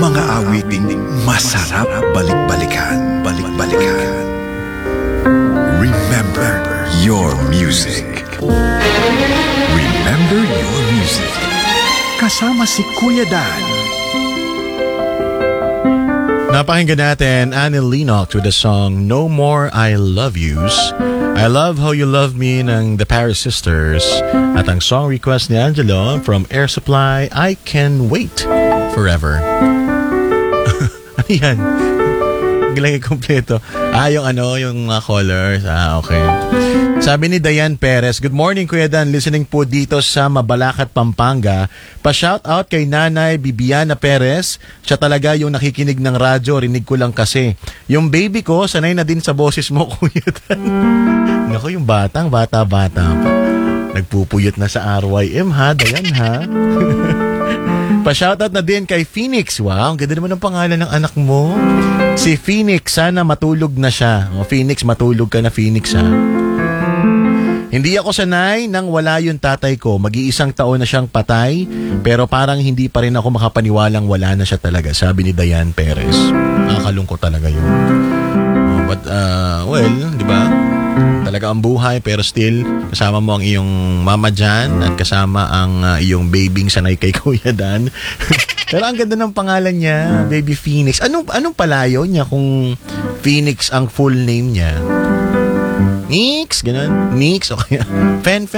Mga awiting masarap balik-balikan. Balik-balikan. Remember your music. Remember your music. Kasama si Kuya Dan. Napakinggan natin Annie Lennox with the song No More I Love Yous. I Love How You Love Me ng The Paris Sisters. At ang song request ni Angelo from Air Supply, I Can Wait Forever. Ano yan? Galang kompleto. Yung colors. Okay. Sabi ni Diane Perez, good morning Kuya Dan, listening po dito sa Mabalacat, Pampanga. Pa-shoutout kay Nanay Bibiana Perez. Siya talaga yung nakikinig ng radyo, rinig ko lang kasi. Yung baby ko, sanay na din sa boses mo Kuya Dan. Naku, yung bata pa. Nagpupuyot na sa RYM ha, Diane ha. Pa-shoutout na din kay Phoenix. Wow, ang ganda naman ng pangalan ng anak mo. Si Phoenix, sana matulog na siya. O Phoenix, matulog ka na Phoenix ha. Hindi ako sanay nang wala yung tatay ko. Mag-iisang taon na siyang patay, pero parang hindi pa rin ako makapaniwalang wala na siya talaga. Sabi ni Diane Perez. Nakakalungkot talaga yun. But, di ba? Talaga ang buhay, pero still, kasama mo ang iyong mama dyan at kasama ang iyong babying sanay kay Kuya Dan. Pero ang ganda ng pangalan niya, Baby Phoenix. Anong palayo niya kung Phoenix ang full name niya? Nix, ganun. Nix, o kaya Fen?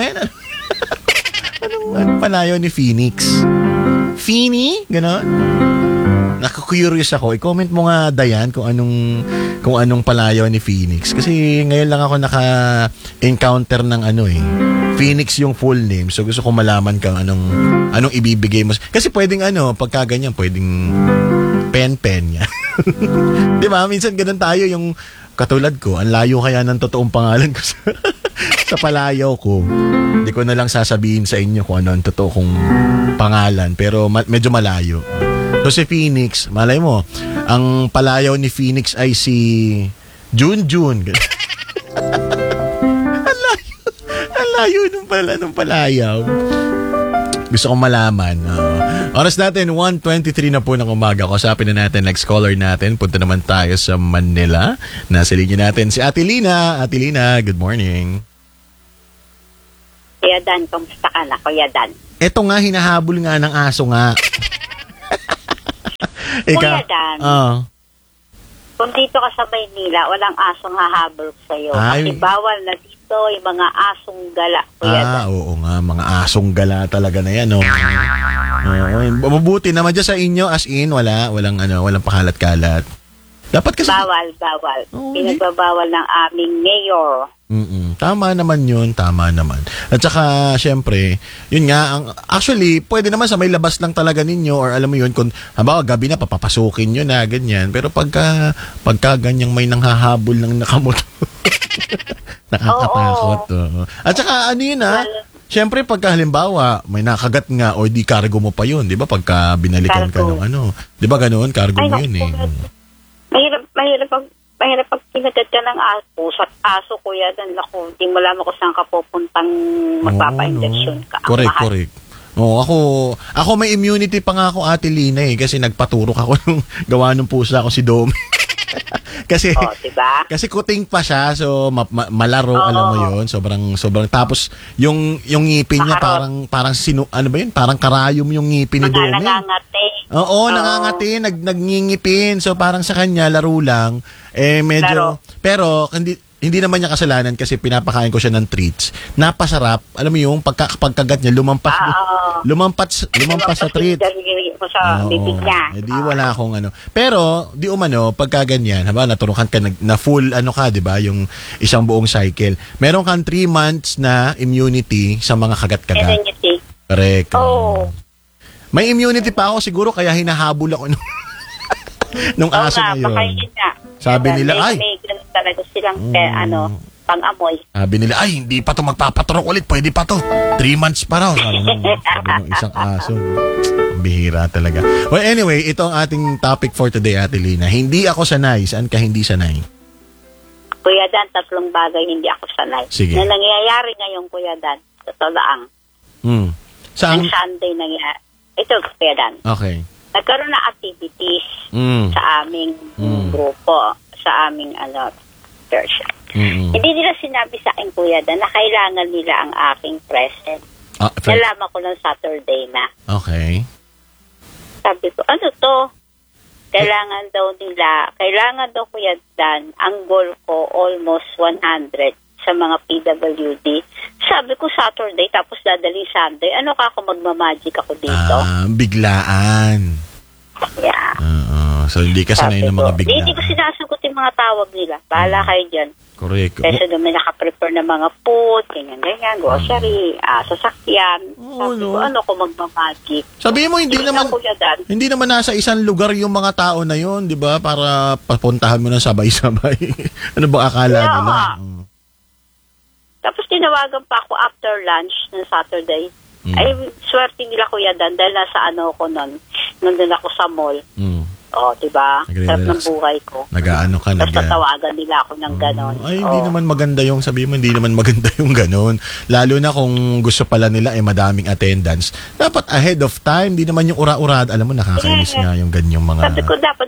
Anong palayo ni Phoenix? Feeny? Ganun? Naku-curious ako. I-comment mo nga, Dayan, kung anong palayo ni Phoenix. Kasi ngayon lang ako naka-encounter ng Phoenix yung full name. So gusto ko malaman kung anong ibibigay mo. Kasi pwedeng pagka ganyan, pwedeng pen niya. Di ba? Minsan ganun tayo yung katulad ko, ang layo kaya ng totoong pangalan ko sa palayaw ko. Hindi ko na lang sasabihin sa inyo kung ano ang totoo kong pangalan. Pero medyo malayo. So si Phoenix, malay mo, ang palayaw ni Phoenix ay si Junjun. Ang layo nung palayaw. Gusto kong malaman. Oras natin, 1:23 na po ng umaga. Kusapin na natin, next caller natin. Punta naman tayo sa Manila. Nasa linya natin si Ate Lina. Ate Lina, good morning. Kuya Dan, kamusta ka na, Kuya Dan? Ito nga, hinahabol nga ng aso nga. Kuya Dan, kung dito ka sa Maynila, walang asong hahabol sa'yo. Kasi bawal na dito yung mga asong gala, Kuya Dan. Oo nga, mga asong gala talaga na yan, no? Mabuti naman dyan sa inyo, as in, walang pakalat-kalat. Dapat kasi... Bawal. Pinagbabawal ng aming mayor. Tama naman yun, tama naman. At saka, syempre, yun nga, actually, pwede naman sa may labas lang talaga ninyo, or alam mo yun, kung halimbawa gabi na, papapasukin nyo na, ganyan. Pero pagka ganyang may nanghahabol ng nakamoto, nakakatakot. At saka, syempre, pagka halimbawa, may nakagat nga, o di cargo mo pa yun, di ba? Pagka binalikan cargo ka ng di ba ganoon? Cargo mo yun eh. Mahirap pag kinagat ka ng aso, Kuya Dan, hindi mo alam kung saan ka pupuntang magpapa-injection ka. Correct. Ako may immunity pa nga ako, Ate Lina kasi nagpaturok ako nung gawa ng pusa ako si Domi. Kasi diba? Kasi kuting pa siya, so malaro, alam mo yun, sobrang tapos yung ngipin niya parang parang karayom yung ngipin ni Domi. Nangangati. Nangangati, nagngingipin. So parang sa kanya laro lang, medyo pero hindi naman niya kasalanan kasi pinapakain ko siya ng treats. Napasarap. Alam mo yung pagkagat niya, lumampas sa treats. Sa bibig niya. Di wala akong Pero, di pagka ganyan, naturukan ka na full, di ba, yung isang buong cycle. Meron kang 3 months na immunity sa mga kagat-kagat. Immunity. Correct. May immunity pa ako siguro, kaya hinahabol ako nung aso na yun. Sabi nila, may ganun talaga silang pang-amoy. Sabi nila, hindi pa to magpapaturok ulit, pwede pa to. 3 months pa raw. Sabi ng isang aso. Ang bihira talaga. Well, anyway, ito ang ating topic for today, Ate Lina. Hindi ako sanay. Saan ka hindi sanay? Kuya Dan, 3 bagay hindi ako sanay. Sige. Na nangyayari ngayon, Kuya Dan, sa Tolaang. Saan? Ang Sunday nangyayari. Ito, Kuya Dan. Okay. nagkaroon na activities sa aming grupo, sa aming church. Hindi nila sinabi sa akin, Kuya Dan, na kailangan nila ang aking present. Nalaman ko lang Saturday na. Okay. Sabi ko, ano to? Kailangan daw Kuya Dan, ang goal ko almost 100 sa mga PWD. Sabi ko Saturday, tapos dadaling Sunday. Ano ka ako magmamagic ako dito? Biglaan. Yeah. So, hindi ka sanay ng mga biglaan. Hindi ko sinasagot yung mga tawag nila. Bahala kayo dyan. Correct. Kasi doon may nakaprepare ng mga food, ganyan, grocery, sasakyan. Sabi ko, ano ko magmamagic? Sabihin mo, hindi naman nasa isang lugar yung mga tao na yun, di ba? Para papuntahan mo na sabay-sabay. Ano ba akala nila? Tapos tinawagan pa ako after lunch ng Saturday. Ay, swerte nila Kuya Dan dahil nasa ko nandun ako sa mall. Diba? Sarap ng buhay ko. Tapos tatawagan nila ako ng ganon. Ay, hindi naman maganda yung, sabihin mo, hindi naman maganda yung ganon. Lalo na kung gusto pala nila madaming attendance. Dapat ahead of time, hindi naman yung ura-urad. Alam mo, nakakainis nga yung ganyang mga... Sabi ko, dapat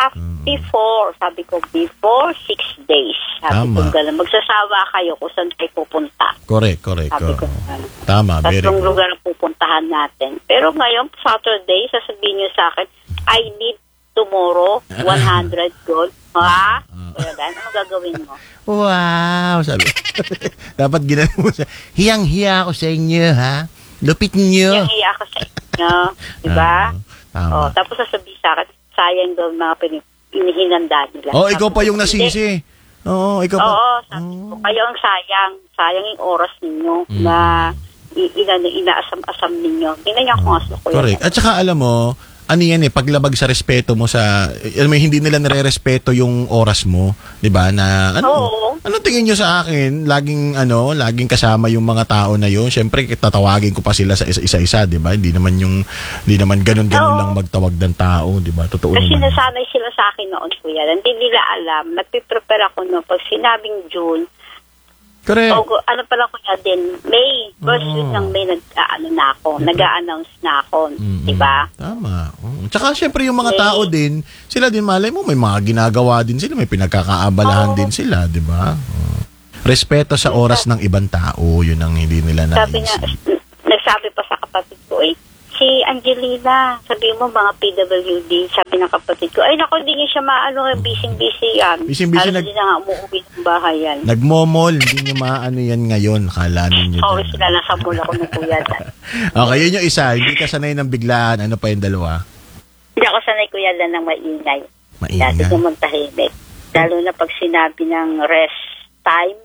before 6 days. Sabi ko, gano'n. Magsasawa kayo kung saan kayo pupunta. Correct. Sabi ko, tama, very good. Tatlong lugar ang pupuntahan natin. Pero ngayon, Saturday, sasabihin niyo sa akin, I need tomorrow, 100 gold. Ha? Kaya ano gagawin mo? Wow! Sabi. Dapat ginano mo siya. Hiyang-hiya ako sa inyo, ha? Lupit niyo. Hiyang-hiya ako sa inyo. Diba? Tama. Tapos sasabihin sa akin, sayang daw mga inihinanda nila. Ikaw pa yung nasisi. Ikaw pa. Sabi ko, kayo ang sayang. Sayang yung oras ninyo na inaasam-asam ninyo. Ginanyan ko nga sa kuya. Correct. At saka alam mo, paglabag sa respeto mo sa, hindi nila nire-respeto yung oras mo, 'di ba? Na ano tingin niyo sa akin? Laging kasama yung mga tao na 'yon. Syempre tatawagin ko pa sila sa isa-isa, 'di ba? Hindi naman ganun lang magtawag ng tao, 'di ba? Totoo naman. Kasi nasanay sila sa akin noon, Kuya. Hindi nila alam. Nagpe-prepare ako no pag sinabing June. Correct. Ano pala Kuya din, May. First week ng May nag-a-announce na ako, 'di ba? Tama. Tsaka syempre yung mga tao din, sila din malay mo may mga ginagawa din sila, may pinagkakaabalahan din sila, 'di ba? Respeto sa oras ng ibang tao, yun ang hindi nila naisip. Nagsabi pa sa kapatid ko, si Angelina, sabi mo mga PWD, sabi ng kapatid ko, ay naku, hindi niya siya busy-busy yan. Busy-busy hindi na nga umuwi ng bahay yan. Nagmomol, hindi niya maano yan ngayon, kala ninyo. Sila nasa mall ako ng Kuya Dan. Okay, yun yung isa, hindi ka sanay ng biglaan, ano pa yung dalawa? Hindi ako sanay Kuya Dan ng maingay. Maingay? Dati ko magtahimik. Lalo na pag sinabi ng rest time,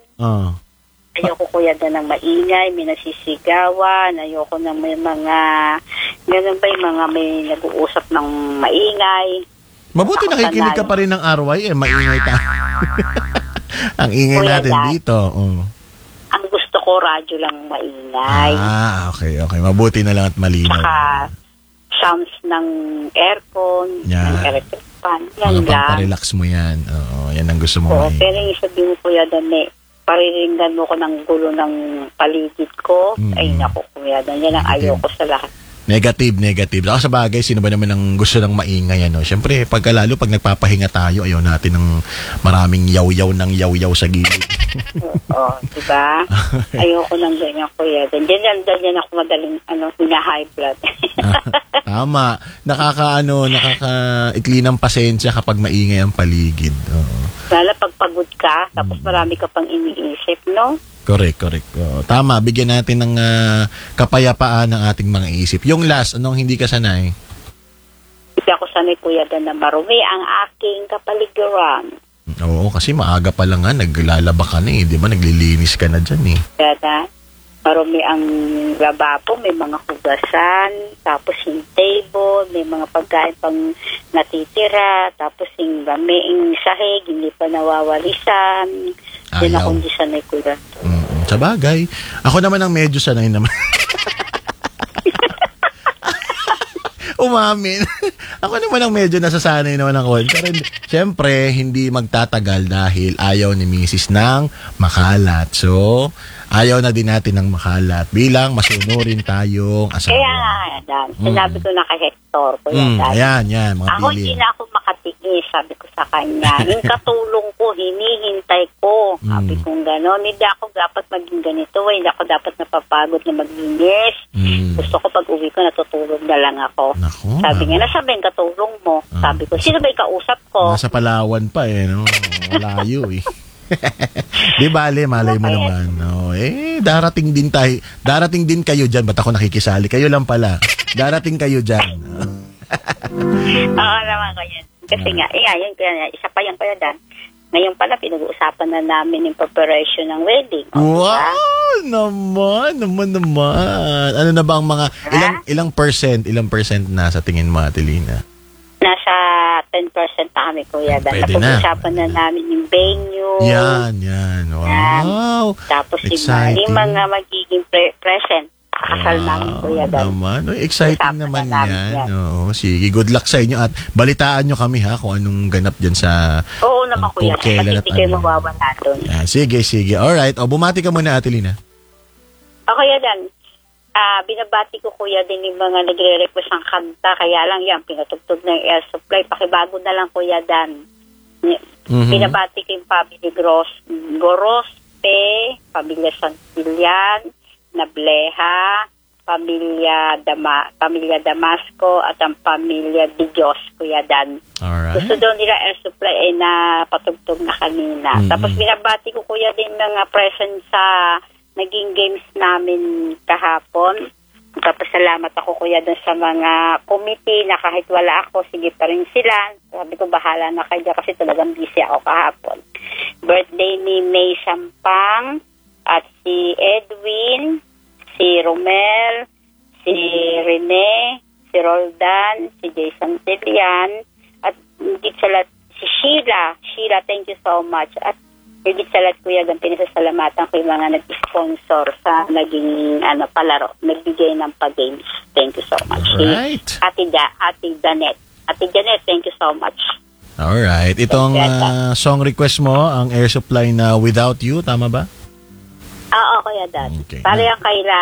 ayoko Kuya Dan ng maingay, may nasisigawan, ayoko na may mga, ganun ba yung mga may nag-uusap ng maingay. Mabuti nakikinig ka pa rin ng RY, maingay tayo. Ang ingay Kuya natin Dan, dito. Ang gusto ko, radyo lang maingay. Okay. Mabuti na lang at malinaw. Saka, sounds ng aircon, ng electric fan, yan lang. Pamparelax mo yan. Yan ang gusto mo maingay. Pero yung sabi mo Kuya Dan, pariringgan mo ko ng gulo ng paligid ko. Ay, naku, Kuya Dan. Yan ang ayoko sa lahat. Negative. Ako sa bagay, sino ba naman ang gusto ng maingay, Siyempre, pag nagpapahinga tayo, ayaw natin ng maraming yaw-yaw sa gilid. Diba? Ayoko ng ganyan, Kuya Dan. Diyan ako madaling, high blood. Tama. Nakakaikli ng pasensya kapag maingay ang paligid. Lalo pag pagod ka, tapos marami ka pang iniisip, no? Correct. Tama, bigyan natin ng kapayapaan ng ating mga isip. Yung last, anong hindi ka sanay? Hindi ako sanay Kuya Dan na marumi ang aking kapaligiran. Oo, kasi maaga pa lang naglalaba ka na di ba? Naglilinis ka na dyan Kaya marumi ang lababo, may mga hugasan, tapos yung table, may mga pagkain pang natitira, tapos yung yung sahig, hindi pa nawawalisan. Hindi ako hindi sanay Kuya. Sa bagay. Ako naman ang medyo sanay naman. umamin. Ako naman ang medyo nasasanay naman ako. Pero syempre, hindi magtatagal dahil ayaw ni Mrs. ng makalat. So, ayaw na din natin ng makalat bilang masunurin tayong asawa. Kaya nga, Dan, sinabi ko na kay Hector, Kuya Dan. Yan, mga Ako pili. hindi na ako makatigis, sabi ko sa kanya. Yung katulong ko, hinihintay ko. Sabi ko gano'n, hindi ako dapat maging ganito. Hindi ako dapat napapagod na maglinis. Gusto ko pag uwi ko, natutulog na lang ako. Naku, Sabi nga, nasabi yung katulong mo. Sabi ko, sino ba yung kausap ko? nasa Palawan pa no? Malayo eh. Di bale, malay mo naman. No? Darating din kayo dyan. Ba't ako nakikisali? Kayo lang pala. Darating kayo dyan. Oo naman ko yan. Kasi nga, yun, isa pa yan Kuya Dan. Ngayon pala, pinag-uusapan na namin yung preparation ng wedding. Wow! Naman. Ano na ba ang mga, ilang percent na sa tingin mo, Atelina? Nasa 10% pa kami, Kuya Dan. Pwede na. Napag-usapan na namin yung venue. Yan. Wow! Tapos Exciting. yung mga magiging present. Kakasal namin, Kuya Dan. Naman. Exciting Usapan naman na namin yan. yan. Oo, sige, good luck sa inyo at balitaan nyo kami ha kung anong ganap dyan sa Oo naman, kung Kuya Dan. Kasi kailan at hindi kayo ano. mawawala doon. Yan, sige. Alright. Bumati ka muna, Atelina. Kuya Dan, binabati ko Kuya din yung mga nagre-request ng kanta. Kaya lang yan, pinatugtog na yung air supply. Pakibago na lang Kuya Dan. Binabati ko yung family Gorospe, pamilya Santillan, Nableha, pamilya Damasco, at ang pamilya Di Diyos, Kuya Dan. Alright. Gusto daw nila air supply ay napatugtog na kanina. Tapos binabati ko Kuya din mga present sa naging games namin kahapon. Tapos salamat ako Kuya doon sa mga committee na kahit wala ako, sige pa rin sila. Sabi ko bahala na kayo kasi talagang busy ako kahapon. Birthday ni May Sampang at si Edwin, si Romel, si Rene, si Roldan, si Jason Tilian, at higit sa lahat, si Sheila. Sheila, thank you so much. At higit sa lahat, Kuya, pinasasalamatan ko yung mga nag-sponsor sa naging palaro, nagbigay ng pa-games. Thank you so much. Alright. Ate Janet. Ate Janet, thank you so much. Alright. Itong song request mo, ang air supply na Without You, tama ba? Oo, Kuya Dan. Okay. Para yan kaila,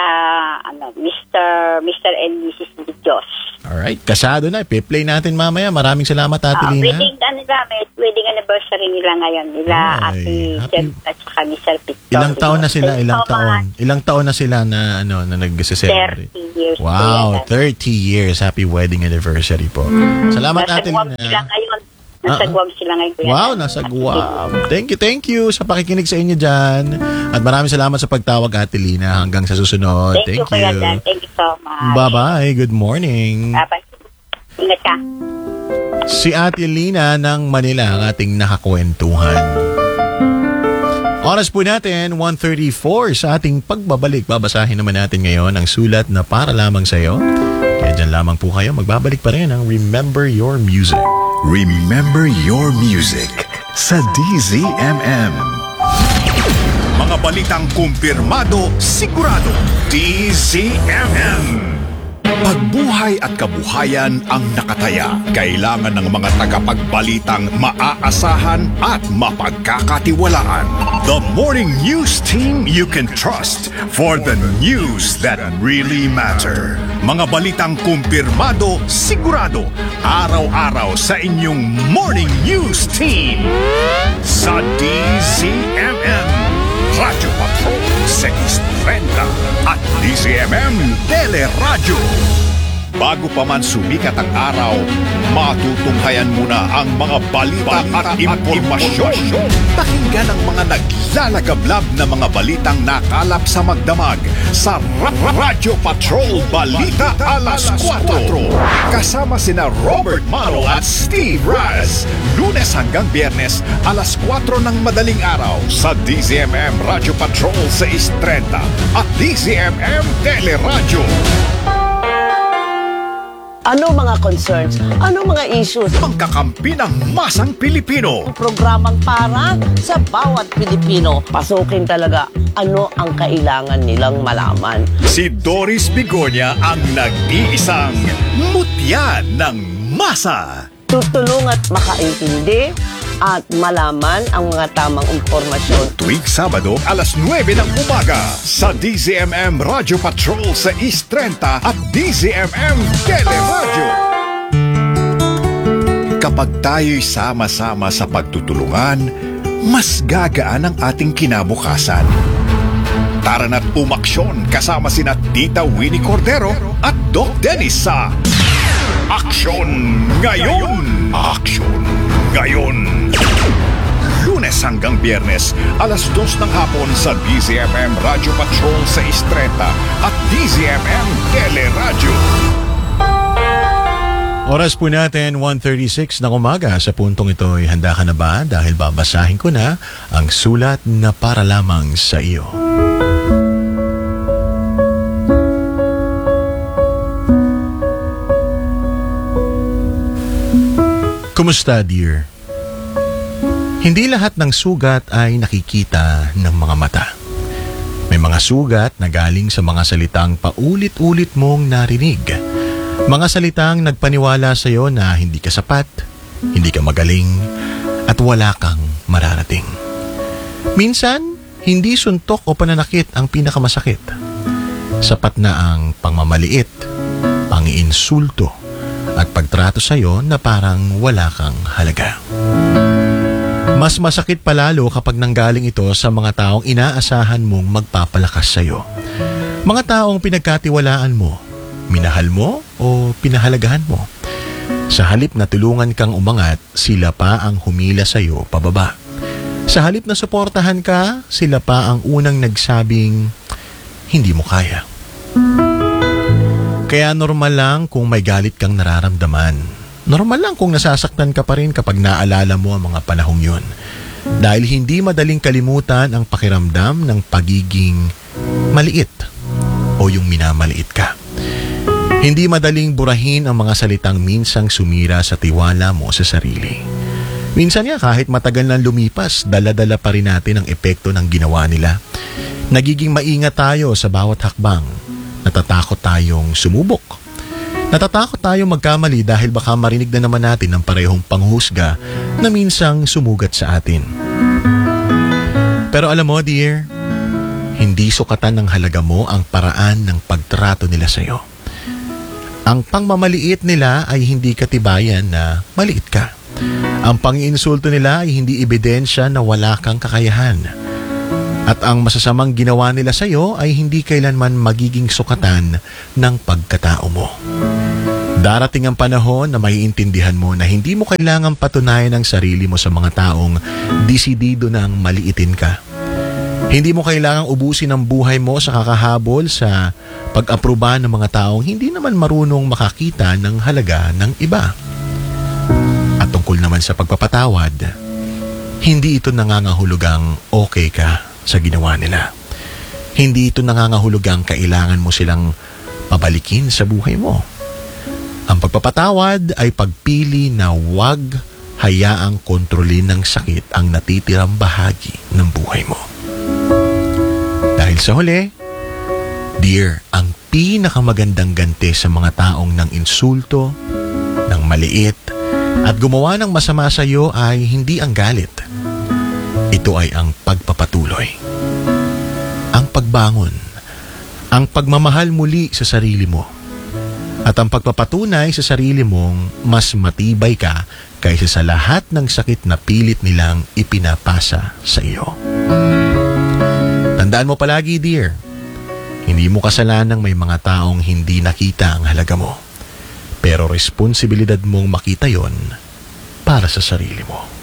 Mr. and Mrs. Di Diyos. Alright. Kasado na. Ipi-play natin mamaya. Maraming salamat, Atelina. Wedding anniversary nila ngayon. Nila Ate Jem at saka ni Sir Victor. Ilang taon na sila? Ilang taon na sila na nag-celebrate? 30 years. Wow, 30 years. Happy wedding anniversary po. Salamat, Atelina. Nasa Guam sila ngayon. Kuya. Wow, nasa Guam. Thank you sa pakikinig sa inyo dyan. At maraming salamat sa pagtawag, Atelina. Hanggang sa susunod. Thank you, Kuya Dan. Thank you so much. Bye-bye. Good morning. Bye-bye. Ingat ka. Si Atelina ng Manila ang ating nakakwentuhan. Oras po natin, 1:34 sa ating pagbabalik. Babasahin naman natin ngayon ang sulat na para lamang sa iyo. Kaya dyan lamang po kayo. Magbabalik pa rin ang Remember Your Music. Remember Your Music sa DZMM. Mga balitang kumpirmado, sigurado. DZMM. Pagbuhay at kabuhayan ang nakataya. Kailangan ng mga tagapagbalitang maaasahan at mapagkakatiwalaan. The morning news team you can trust for the news that really matter. Mga balitang kumpirmado, sigurado. Araw-araw sa inyong morning news team. Sa DZMM. Radio Patrol 630 at DZMM Teleradyo. Bago pa man sumikat ang araw, matutunghayan muna ang mga balita at impormasyon. Pakinggan ang mga naglalagablab na mga balitang nakalap sa magdamag sa Radio Patrol Balita Alas 4. Kasama sina Robert Maro at Steve Raz. Lunes hanggang Biyernes, alas 4 ng madaling araw sa DZMM Radio Patrol 630 at DZMM Teleradyo. Ano mga concerns? Ano mga issues? Pangkakampi ng masang Pilipino. Programang para sa bawat Pilipino. Pasukin talaga ano ang kailangan nilang malaman. Si Doris Bigonya ang nag-iisang mutya ng masa. Tutulong at makaintindi at malaman ang mga tamang impormasyon. Tuwing Sabado, alas 9 ng umaga sa DZMM Radio Patrol sa East 30 at DZMM Teleradio. Kapag tayo'y sama-sama sa pagtutulungan, mas gagaan ang ating kinabukasan. Tara na't umaksyon kasama sina Tita Winnie Cordero at Doc Dennis sa Aksyon Ngayon! Aksyon Ngayon! Lunes hanggang Biyernes, alas 2 ng hapon sa DZMM Radio Patrol sa Istreta at DZMM Teleradio. Oras po natin, 1:36 ng umaga. Sa puntong ito, handa ka na ba? Dahil babasahin ko na ang sulat na para lamang sa iyo. Kumusta, dear? Hindi lahat ng sugat ay nakikita ng mga mata. May mga sugat na galing sa mga salitang paulit-ulit mong narinig. Mga salitang nagpaniwala sa iyo na hindi ka sapat, hindi ka magaling, at wala kang mararating. Minsan, hindi suntok o pananakit ang pinakamasakit. Sapat na ang pangmamaliit, pangiinsulto, at pagtrato sa iyo na parang wala kang halaga. Mas masakit palalo kapag nanggaling ito sa mga taong inaasahan mong magpapalakas sa iyo. Mga taong pinagkatiwalaan mo, minahal mo o pinahalagahan mo. Sa halip na tulungan kang umangat, sila pa ang humila sa iyo pababa. Sa halip na suportahan ka, sila pa ang unang nagsabing hindi mo kaya. Kaya normal lang kung may galit kang nararamdaman. Normal lang kung nasasaktan ka pa rin kapag naalala mo ang mga panahong yun. Dahil hindi madaling kalimutan ang pakiramdam ng pagiging maliit o yung minamaliit ka. Hindi madaling burahin ang mga salitang minsang sumira sa tiwala mo sa sarili. Minsan nga kahit matagal nang lumipas, dala-dala pa rin natin ang epekto ng ginawa nila. Nagiging maingat tayo sa bawat hakbang. Natatakot tayong sumubok. Natatakot tayong magkamali dahil baka marinig na naman natin ang parehong panghusga na minsang sumugat sa atin. Pero alam mo, dear, hindi sukatan ng halaga mo ang paraan ng pagtrato nila sa iyo. Ang pangmamaliit nila ay hindi katibayan na maliit ka. Ang panginsulto nila ay hindi ebidensya na wala kang kakayahan. At ang masasamang ginawa nila sa iyo ay hindi kailanman magiging sukatan ng pagkatao mo. Darating ang panahon na maiintindihan mo na hindi mo kailangang patunayan ang sarili mo sa mga taong desidido ng maliitin ka. Hindi mo kailangang ubusin ang buhay mo sa kakahabol sa pag-aproba ng mga taong hindi naman marunong makakita ng halaga ng iba. At tungkol naman sa pagpapatawad, hindi ito nangangahulugang okay ka sa ginawa nila. Hindi ito nangangahulugang kailangan mo silang pabalikin sa buhay mo. Ang pagpapatawad ay pagpili na huwag hayaang kontrolin ng sakit ang natitirang bahagi ng buhay mo. Dahil sa huli, dear, ang pinakamagandang ganti sa mga taong nang insulto, ng maliit, at gumawa ng masama sa iyo ay hindi ang galit. Ito ay ang pagpapatuloy, ang pagbangon, ang pagmamahal muli sa sarili mo, at ang pagpapatunay sa sarili mong mas matibay ka kaysa sa lahat ng sakit na pilit nilang ipinapasa sa iyo. Tandaan mo palagi, dear, hindi mo kasalanang may mga taong hindi nakita ang halaga mo, pero responsibilidad mong makita yon para sa sarili mo.